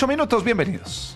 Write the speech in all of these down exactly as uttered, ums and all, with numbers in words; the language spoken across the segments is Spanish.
ocho minutos, bienvenidos.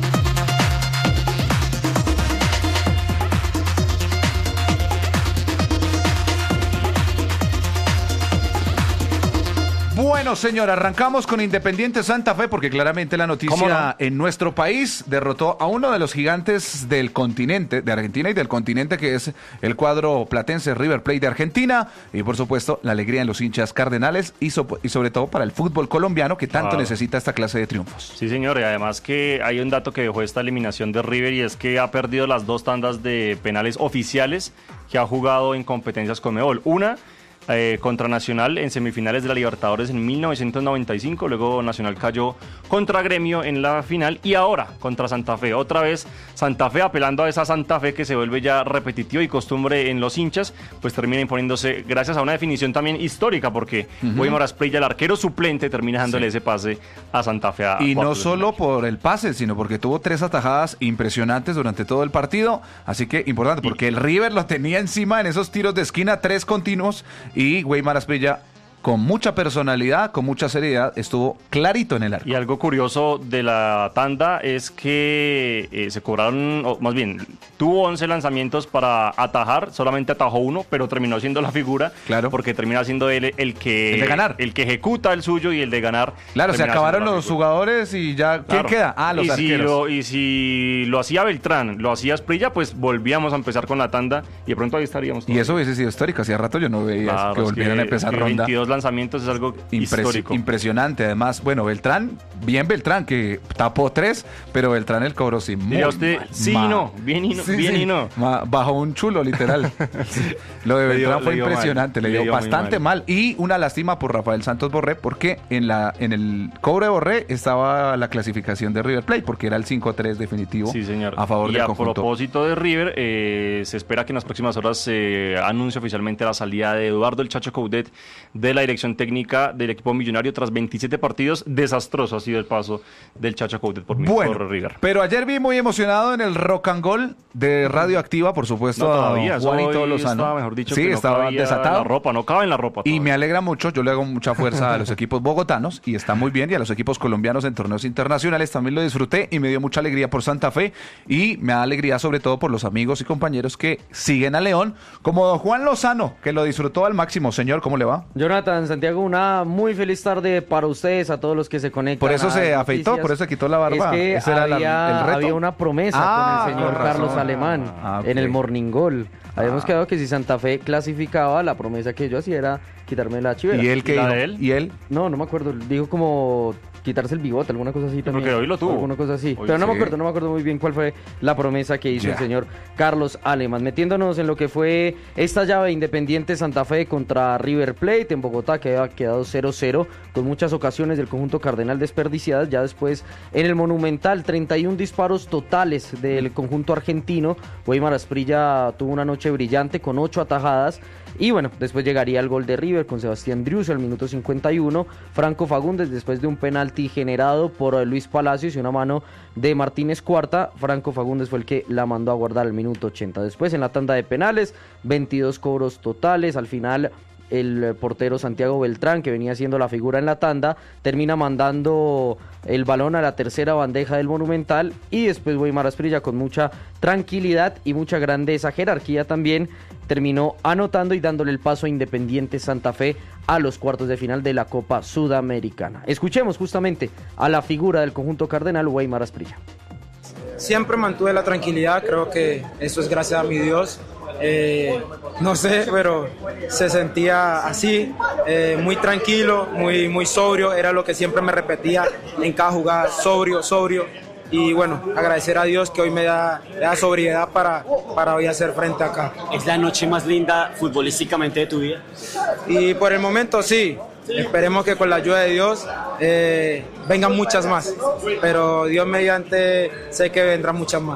Bueno, señor, arrancamos con Independiente Santa Fe porque claramente la noticia no? en nuestro país derrotó a uno de los gigantes del continente, de Argentina y del continente, que es el cuadro platense River Plate de Argentina, y por supuesto la alegría en los hinchas cardenales y, so, y sobre todo para el fútbol colombiano que tanto claro. necesita esta clase de triunfos. Sí, señor, y además que hay un dato que dejó esta eliminación de River y es que ha perdido las dos tandas de penales oficiales que ha jugado en competencias Conmebol. Una Eh, contra Nacional en semifinales de la Libertadores en mil novecientos noventa y cinco, luego Nacional cayó contra Gremio en la final y ahora contra Santa Fe, otra vez Santa Fe apelando a esa Santa Fe que se vuelve ya repetitivo y costumbre en los hinchas, pues termina imponiéndose gracias a una definición también histórica porque uh-huh. Weimar Asprilla, el arquero suplente, termina dándole sí. ese pase a Santa Fe. A y no solo por el pase, sino porque tuvo tres atajadas impresionantes durante todo el partido, así que importante, porque y, el River lo tenía encima en esos tiros de esquina, tres continuos. Y Weimar Asprilla, con mucha personalidad, con mucha seriedad, estuvo clarito en el arco. Y algo curioso de la tanda es que eh, se cobraron, o más bien, tuvo once lanzamientos para atajar, solamente atajó uno, pero terminó siendo la figura, claro. porque termina siendo él el que, el de ganar, el que ejecuta el suyo y el de ganar. Claro, se acabaron los jugadores y ya, ¿quién claro. queda? Ah, los y arqueros. Si lo, y si lo hacía Beltrán, lo hacía Asprilla, pues volvíamos a empezar con la tanda y de pronto ahí estaríamos. Y eso hubiese sido histórico, hacía rato yo no veía claro, que volvieran que, a empezar ronda. veintidós lanzamientos es algo Impres- histórico. Impresionante, además, bueno, Beltrán, bien Beltrán, que tapó tres, pero Beltrán el cobró sí muy usted, mal. Sí y no, bien y no, sí, bien sí. y no. Ma, bajo un chulo, literal. Lo de Beltrán dio, fue le impresionante, mal, le dio, dio bastante mal. mal. Y una lástima por Rafael Santos Borré, porque en la en el cobro de Borré estaba la clasificación de River Plate, porque era el cinco tres definitivo sí, señor. a favor y del a conjunto. A propósito de River, eh, se espera que en las próximas horas se eh, anuncie oficialmente la salida de Eduardo El Chacho Coudet de la dirección técnica del equipo millonario tras veintisiete partidos. Desastroso ha sido el paso del Chacho Coudet por, bueno, por River. Pero ayer vi muy emocionado en el Rock and Gold de Radioactiva, por supuesto, no, todavía, a Juanito Lozano. Estaba, mejor dicho, sí, que no estaba desatado. La ropa, no cabe en la ropa. Todavía. Y me alegra mucho, yo le hago mucha fuerza a los equipos bogotanos y está muy bien, y a los equipos colombianos en torneos internacionales también lo disfruté y me dio mucha alegría por Santa Fe y me da alegría sobre todo por los amigos y compañeros que siguen a León, como don Juan Lozano, que lo disfrutó al máximo. Señor, ¿cómo le va? Jonathan, Santiago, una muy feliz tarde para ustedes, a todos los que se conectan. Por eso se afeitó, por eso se quitó la barba. Es que Ese había, era la, el reto. había una promesa ah, con el señor Carlos Alemán ah, okay. en el Morning Goal. Habíamos ah. quedado que si Santa Fe clasificaba, la promesa que yo hacía era quitarme la chivera. ¿Y él qué dijo? de él? ¿Y él? No, no me acuerdo. Dijo como quitarse el bigote, alguna cosa así también. Porque hoy lo tuvo. Alguna cosa así. Hoy Pero no sí. me acuerdo, no me acuerdo muy bien cuál fue la promesa que hizo yeah. el señor Carlos Alemán. Metiéndonos en lo que fue esta llave Independiente Santa Fe contra River Plate en Bogotá, que había quedado cero cero, con muchas ocasiones del conjunto cardenal desperdiciadas. Ya después en el Monumental, treinta y uno disparos totales del conjunto argentino. Weimar Asprilla tuvo una noche brillante con ocho atajadas. Y bueno, después llegaría el gol de River con Sebastián Driussi al minuto cincuenta y uno. Franco Fagundes, después de un penalti generado por Luis Palacios y una mano de Martínez Cuarta, Franco Fagundes fue el que la mandó a guardar al minuto ochenta. Después en la tanda de penales, veintidós cobros totales. Al final el portero Santiago Beltrán, que venía siendo la figura en la tanda, termina mandando el balón a la tercera bandeja del Monumental, y después Weimar Asprilla, con mucha tranquilidad y mucha grandeza, jerarquía también, terminó anotando y dándole el paso a Independiente Santa Fe a los cuartos de final de la Copa Sudamericana. Escuchemos justamente a la figura del conjunto cardenal, Weimar Asprilla. Siempre mantuve la tranquilidad, creo que eso es gracias a mi Dios. Eh, no sé, pero se sentía así, eh, muy tranquilo, muy, muy sobrio, era lo que siempre me repetía en cada jugada, sobrio, sobrio. Y bueno, agradecer a Dios que hoy me da, me da sobriedad para, para hoy hacer frente acá. ¿Es la noche más linda futbolísticamente de tu vida? Y por el momento sí, esperemos que con la ayuda de Dios eh, vengan muchas más, pero Dios mediante sé que vendrán muchas más.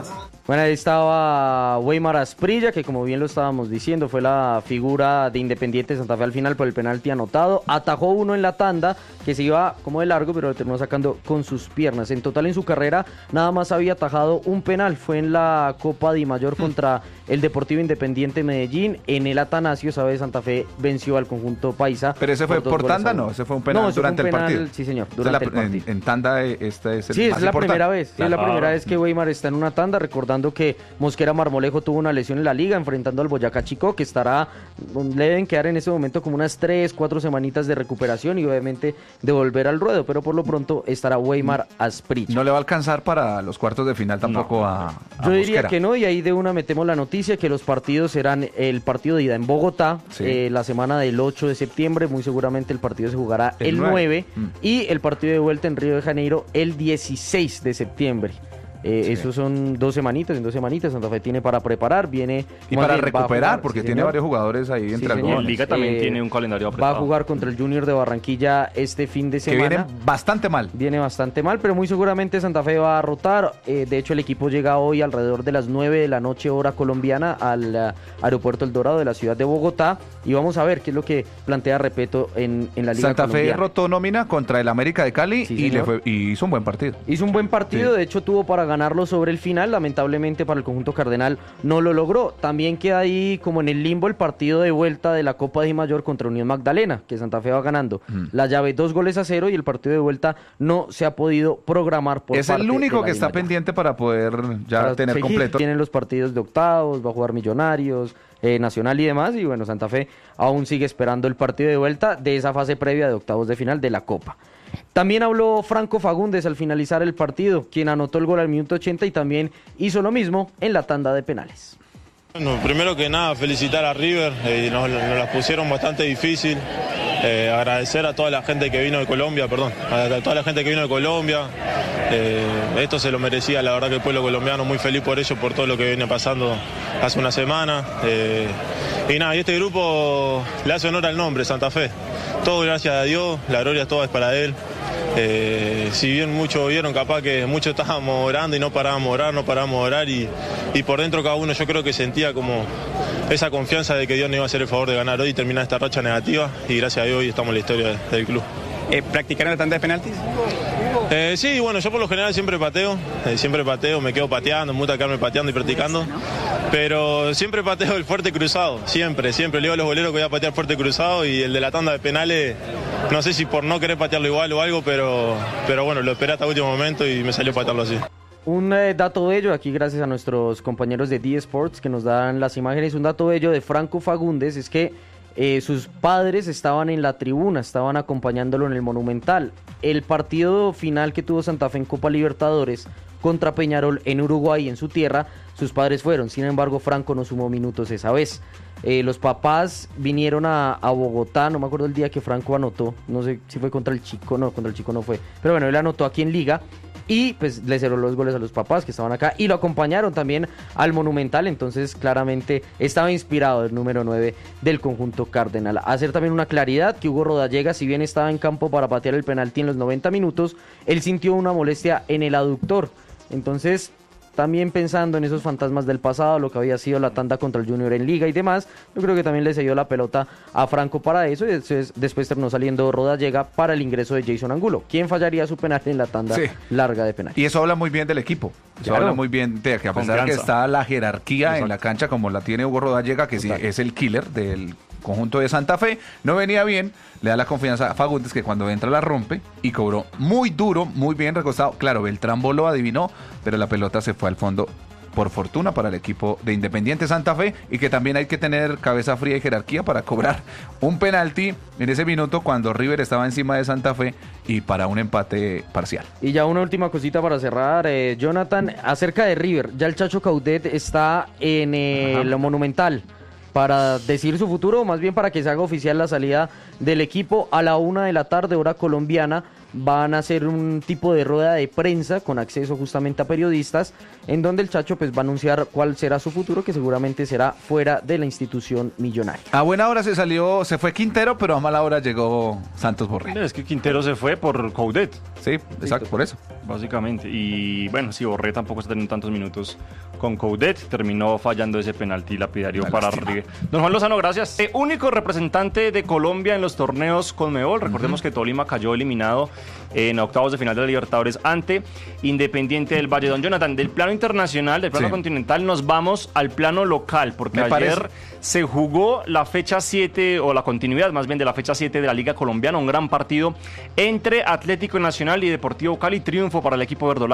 Bueno, ahí estaba Weimar Asprilla, que como bien lo estábamos diciendo, fue la figura de Independiente Santa Fe al final por el penalti anotado. Atajó uno en la tanda, que se iba como de largo, pero lo terminó sacando con sus piernas. En total en su carrera nada más había atajado un penal. Fue en la Copa Di Mayor contra el Deportivo Independiente Medellín. En el Atanasio, esa vez Santa Fe venció al conjunto paisa. Pero ese fue por, por tanda, ¿no? Ese fue un penal no, durante fue un penal, el partido. Sí, señor, durante la, el partido. En, en tanda este es el Sí, más es la importante. primera vez. Sí, es la primera vez que Weimar está en una tanda, recordando que Mosquera Marmolejo tuvo una lesión en la liga enfrentando al Boyacá Chico, que estará, le deben quedar en ese momento como unas tres, cuatro semanitas de recuperación y obviamente de volver al ruedo, pero por lo pronto estará Weimar Asprilla. No le va a alcanzar para los cuartos de final tampoco no. a, a Yo diría Mosquera. que no, y ahí de una metemos la noticia que los partidos serán el partido de ida en Bogotá, sí. eh, la semana del ocho de septiembre, muy seguramente el partido se jugará el, el nueve, mm. y el partido de vuelta en Río de Janeiro el dieciséis de septiembre. Eh, sí. Esos son dos semanitas, en dos semanitas Santa Fe tiene para preparar, viene... Y para bien, recuperar, jugar, porque sí, tiene señor. varios jugadores ahí entre sí, algunos. En Liga también eh, tiene un calendario apretado. Va a jugar contra el Junior de Barranquilla este fin de semana. Que viene bastante mal. Viene bastante mal, pero muy seguramente Santa Fe va a rotar. Eh, de hecho, el equipo llega hoy alrededor de las nueve de la noche, hora colombiana, al uh, aeropuerto El Dorado de la ciudad de Bogotá. Y vamos a ver qué es lo que plantea Repeto en, en la Liga Santa colombiana. Fe rotó nómina contra el América de Cali sí, y, le fue, y hizo un buen partido. Hizo un buen partido, sí. De hecho tuvo para ganarlo sobre el final, lamentablemente para el conjunto cardenal no lo logró. También queda ahí como en el limbo el partido de vuelta de la Copa Di Mayor contra Unión Magdalena, que Santa Fe va ganando mm. la llave dos goles a cero y el partido de vuelta no se ha podido programar por es parte el único que Di está Mayor. Pendiente para poder ya para tener seguir. completo. Tienen los partidos de octavos, va a jugar Millonarios, eh, Nacional y demás, y bueno, Santa Fe aún sigue esperando el partido de vuelta de esa fase previa de octavos de final de la Copa. También habló Franco Fagundes al finalizar el partido, quien anotó el gol al minuto ochenta y también hizo lo mismo en la tanda de penales. Bueno, primero que nada felicitar a River, eh, nos, nos las pusieron bastante difícil, eh, agradecer a toda la gente que vino de Colombia, perdón, a toda la gente que vino de Colombia, eh, esto se lo merecía, la verdad que el pueblo colombiano muy feliz por ello, por todo lo que viene pasando hace una semana, eh, y nada, y este grupo le hace honor al nombre, Santa Fe, todo gracias a Dios, la gloria toda es para Él. Eh, si bien muchos vieron, capaz que muchos estábamos orando y no parábamos a orar, no parábamos a orar y, y por dentro cada uno yo creo que sentía como esa confianza de que Dios nos iba a hacer el favor de ganar hoy y terminar esta racha negativa y gracias a Dios hoy estamos en la historia de, del club. Eh, ¿Practicaron la tanda de penaltis? Eh, sí, bueno, yo por lo general siempre pateo, eh, siempre pateo, me quedo pateando, me gusta quedarme pateando y practicando, pero siempre pateo el fuerte cruzado, siempre, siempre le digo a los boleros que voy a patear fuerte cruzado y el de la tanda de penales, no sé si por no querer patearlo igual o algo, pero, pero bueno, lo esperé hasta el último momento y me salió patearlo así. Un eh, dato bello, aquí gracias a nuestros compañeros de D Sports que nos dan las imágenes, un dato bello de Franco Fagundes es que Eh, sus padres estaban en la tribuna, estaban acompañándolo en el Monumental. El partido final que tuvo Santa Fe en Copa Libertadores contra Peñarol en Uruguay, en su tierra, sus padres fueron. Sin embargo, Franco no sumó minutos esa vez. Eh, los papás vinieron a, a Bogotá, no me acuerdo el día que Franco anotó, no sé si fue contra el Chico, no, contra el Chico no fue. Pero bueno, él anotó aquí en Liga. Y pues le cerró los goles a los papás que estaban acá y lo acompañaron también al Monumental, entonces claramente estaba inspirado el número nueve del conjunto cardenal. Hacer también una claridad que Hugo Rodallega, si bien estaba en campo para patear el penalti en los noventa minutos, él sintió una molestia en el aductor, entonces también pensando en esos fantasmas del pasado, lo que había sido la tanda contra el Junior en Liga y demás, yo creo que también le cedió la pelota a Franco para eso y después, después terminó saliendo Rodallega para el ingreso de Jason Angulo. ¿Quién fallaría su penal en la tanda sí. larga de penal? Y eso habla muy bien del equipo, eso claro. habla muy bien de que a pesar Confianza. de que está la jerarquía Exacto. en la cancha como la tiene Hugo Rodallega, que sí, es el killer del conjunto de Santa Fe, no venía bien, le da la confianza a Fagundes que cuando entra la rompe y cobró muy duro, muy bien recostado. Claro, Beltrán Bolo adivinó, pero la pelota se fue al fondo por fortuna para el equipo de Independiente Santa Fe y que también hay que tener cabeza fría y jerarquía para cobrar un penalti en ese minuto cuando River estaba encima de Santa Fe y para un empate parcial. Y ya una última cosita para cerrar, eh, Jonathan, acerca de River, ya el Chacho Caudet está en el Ajá. Monumental para decir su futuro, o más bien para que se haga oficial la salida del equipo a la una de la tarde, hora colombiana, van a hacer un tipo de rueda de prensa con acceso justamente a periodistas, en donde el Chacho pues va a anunciar cuál será su futuro, que seguramente será fuera de la institución millonaria. A buena hora se salió, se fue Quintero, pero a mala hora llegó Santos Borré. Es que Quintero se fue por Coudet. Sí, exacto, por eso. Básicamente. Y bueno, sí, Borré tampoco está teniendo tantos minutos con Coudet. Terminó fallando ese penalti lapidario para River. Don Juan Lozano, gracias. Eh, único representante de Colombia en los torneos Conmebol. Recordemos uh-huh. que Tolima cayó eliminado en octavos de final de la Libertadores ante Independiente del Valle. Don Jonathan, del plano internacional, del plano sí. continental, nos vamos al plano local, porque Me ayer parece. se jugó la fecha siete, o la continuidad más bien de la fecha siete de la Liga Colombiana, un gran partido entre Atlético Nacional y Deportivo Cali, triunfo para el equipo verdolaga.